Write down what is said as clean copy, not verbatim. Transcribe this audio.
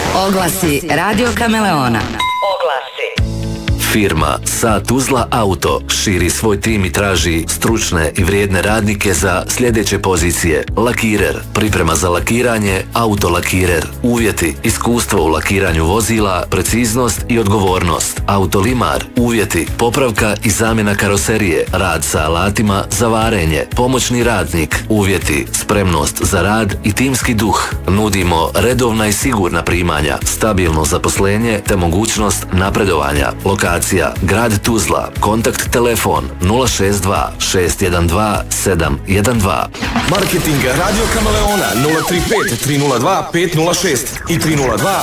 Oglasi Radio Kameleona. Firma Sat Uzla Auto širi svoj tim i traži stručne i vrijedne radnike za sljedeće pozicije: lakirer, priprema za lakiranje, autolakirer, uvjeti: iskustvo u lakiranju vozila, preciznost i odgovornost, autolimar, uvjeti: popravka i zamjena karoserije, rad sa alatima za varenje, pomoćni radnik, uvjeti: spremnost za rad i timski duh. Nudimo redovna i sigurna primanja, stabilno zaposlenje te mogućnost napredovanja. Lokacija: grad Tuzla. Kontakt telefon 062 612 712. Marketing Radio Kameleona 035 302 506 i 302